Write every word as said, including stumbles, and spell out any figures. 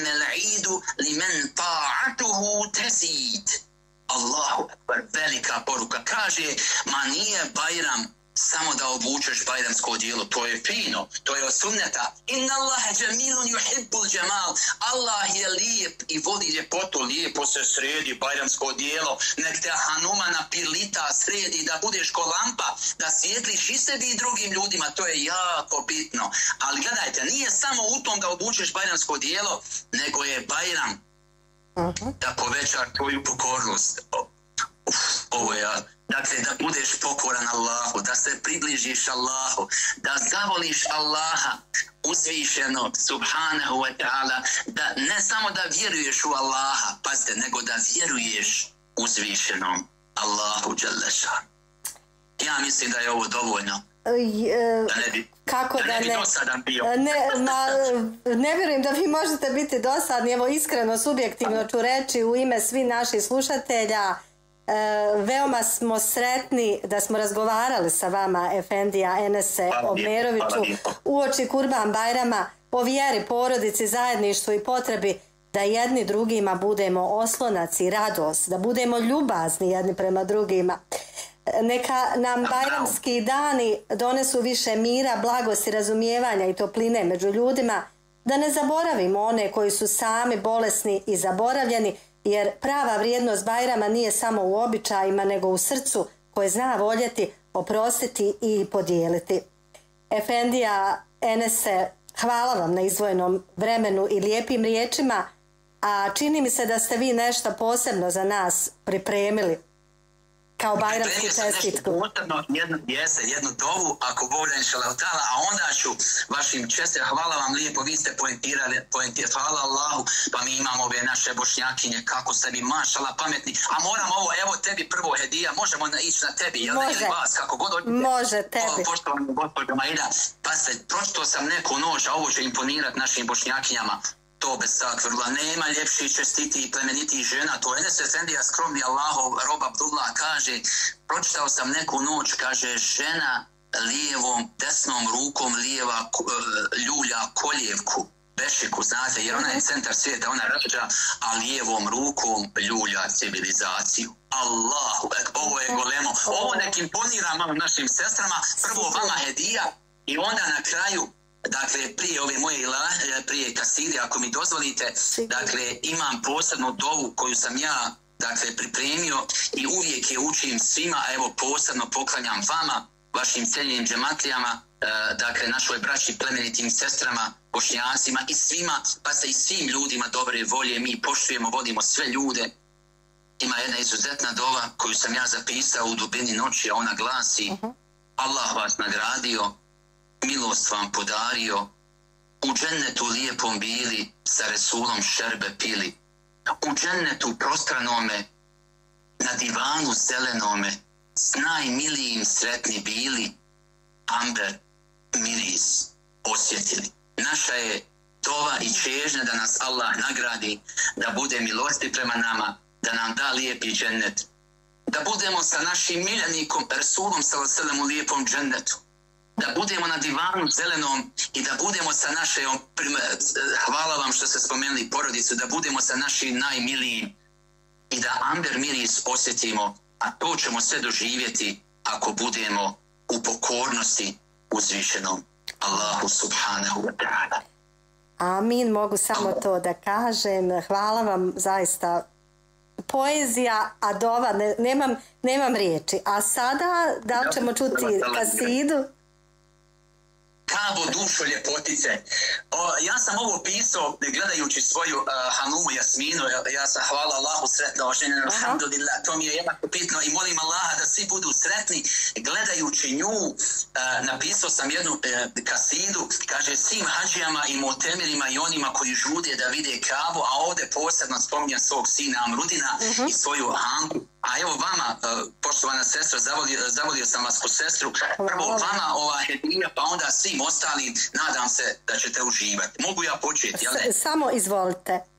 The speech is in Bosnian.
innamel idu limen ta'atuhu tezid. Allahu ekber, velika poruka. Kaže, ma nije Bajram samo da obučeš bajramsko odijelo, to je fino, to je od sunneta. Inna Allahe džemilun yuhibbul džemal. Allah je lijep i voli ljepotu, lijepo se sredi bajramsko odijelo, nek te Hanuma napilita sredi, da budeš ko lampa, da svijetliš i sebi i drugim ljudima, to je jako bitno. Ali gledajte, nije samo u tom da obučeš bajramsko odijelo, nego je Bajram uh-huh. da poveća tvoju pokornost. Uf, ovo je, dakle, da budeš pokoran Allahu, da se približiš Allahu, da zavoliš Allaha uzvišeno, subhanahu wa ta'ala, da ne samo da vjeruješ u Allaha, pazite, nego da vjeruješ uzvišenom Allahu dželeša. Ja mislim da je ovo dovoljno. Da ne bi, kako da, da ne bi dosadan bio. Ne, ma, ne vjerujem da vi možete biti dosadni, evo iskreno, subjektivno ću reći u ime svih naših slušatelja. E, veoma smo sretni da smo razgovarali sa vama, Efendija Enese Omeroviću, uoči Kurban Bajrama, o vjeri, porodici, zajedništvu i potrebi da jedni drugima budemo oslonac i radost, da budemo ljubazni jedni prema drugima. Neka nam bajramski dani donesu više mira, blagosti, razumijevanja i topline među ljudima, da ne zaboravimo one koji su sami bolesni i zaboravljeni, jer prava vrijednost Bajrama nije samo u običajima, nego u srcu koje zna voljeti, oprostiti i podijeliti. Efendija Enese, hvala vam na izdvojenom vremenu i lijepim riječima, a čini mi se da ste vi nešto posebno za nas pripremili kao bajramsku čestitku. Jednu jese, jednu dovu, ako Bog da inšalav ta'ala, a onda ću vašim čestima, hvala vam lijepo, vi ste poentirali, poentirali, hvala Allahu, pa mi imamo ove naše bošnjakinje, kako ste vi mašala pametni, a moram ovo, evo tebi prvo hedija, možemo ići na tebi, jel ne, ili vas, kako god odite. Može, tebi. Poštovani gospođo Maida, pa se, pročito sam neku noć, a ovo će imponirati našim bošnjakinjama. To bez takvrla, nema ljepši, čestiti i plemeniti žena, to Enes Efendija skromni Allahov rob Abdullah kaže, pročitao sam neku noć, kaže, žena lijevom, desnom rukom lijeva ljulja koljevku, bešiku, znate, jer ona je centar svijeta, ona rađa, a lijevom rukom ljulja civilizaciju. Allahu, ovo je golemo, ovo nek imponira malo našim sestrama, prvo vama hedija i onda na kraju, dakle, prije ove moje ilahe, prije kaside, ako mi dozvolite, dakle, imam posebnu dovu koju sam ja, dakle, pripremio i uvijek je učim svima, a evo posebno poklanjam vama, vašim cijenjenim džematlijama, dakle, našoj braći, plemenitim sestrama, bošnjacima i svima, pa se i svim ljudima dobre volje, mi poštujemo, vodimo sve ljude. Ima jedna izuzetna dova koju sam ja zapisao u dubini noći, a ona glasi, uh-huh. Allah vas nagradio, milost vam podario, u džennetu lijepom bili, sa Resulom šerbe pili, u džennetu prostranome, na divanu zelenome, s najmilijim sretni bili, amber miris osjetili. Naša je dova i čežnja da nas Allah nagradi, da bude milosti prema nama, da nam da lijepi džennet, da budemo sa našim miljenikom Resulom sallallahu alejhi ve sellem u lijepom džennetu, da budemo na divanu zelenom i da budemo sa našom, hvala vam što ste spomenuli porodicu, da budemo sa našim najmilijim i da amber miris osjetimo, a to ćemo sve doživjeti ako budemo u pokornosti uzvišenom Allahu subhanahu wa ta'ala. Amin, mogu samo to da kažem. Hvala vam zaista. Poezija, a dova, ne, nemam, nemam riječi. A sada, da li ćemo čuti kasidu? Kavo dušo ljepotice. O, ja sam ovo pisao gledajući svoju uh, Hanumu Jasminu, ja, ja sam hvala Allahu sretno oženjeno, alhamdulillah, to mi je jednako pitno i molim Allaha da svi budu sretni. Gledajući nju, uh, napisao sam jednu uh, kasidu, kaže svim hađijama i motemirima i onima koji žude da vide Kabu, a ovdje posebno spominjem svog sina Amrudina uh-huh. i svoju Hanku. A evo vama, poštovana sestra, zavolio, zavolio sam vas ko sestru, prvo vama ova hedija, pa onda svim ostalim, nadam se da ćete uživati. Mogu ja početi, jel ne? Samo izvolite.